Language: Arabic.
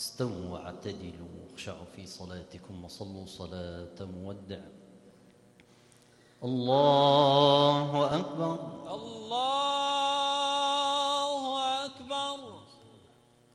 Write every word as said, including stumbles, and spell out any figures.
استووا واعتدلوا واخشعوا في صلاتكم وصلوا صلاة مودع. الله أكبر